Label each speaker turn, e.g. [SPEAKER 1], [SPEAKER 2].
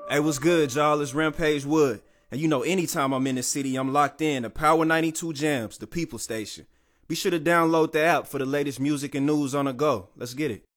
[SPEAKER 1] Hey, what's good, y'all? It's Rampage Wood. And you know, anytime I'm in the city, I'm locked in to Power 92 Jams, the People Station. Be sure to download the app for the latest music and news on the go. Let's get it.